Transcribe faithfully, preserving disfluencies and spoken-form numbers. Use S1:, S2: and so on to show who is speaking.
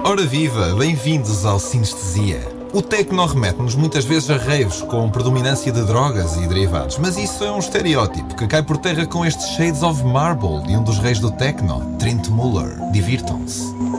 S1: Ora viva, bem-vindos ao Sinestesia. O techno remete-nos muitas vezes a raves com predominância de drogas e derivados, mas isso é um estereótipo que cai por terra com estes Shades of Marble de um dos reis do techno, Trent Muller. Divirtam-se.